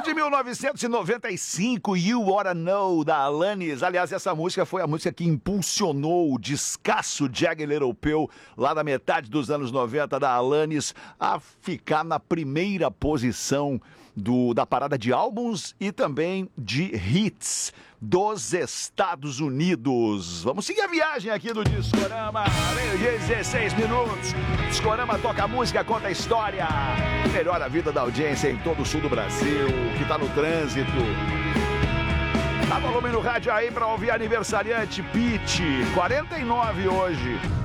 de 1995, You Oughta Know, da Alanis. Aliás, essa música foi a música que impulsionou o descasso Jagged Little Pill, lá da metade dos anos 90, da Alanis, a ficar na primeira posição da parada de álbuns e também de hits dos Estados Unidos. Vamos seguir a viagem aqui do Discorama. Meio-dia 16 minutos. Discorama toca música, conta a história. Melhora a vida da audiência em todo o sul do Brasil, que tá no trânsito. Dá volume no rádio aí pra ouvir aniversariante Pete, 49 hoje.